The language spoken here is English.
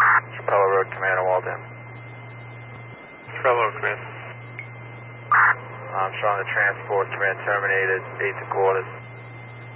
Trapello Road, Commander Walden. Trapello Road, Command. I'm showing the transport, command terminated, 8 2/4.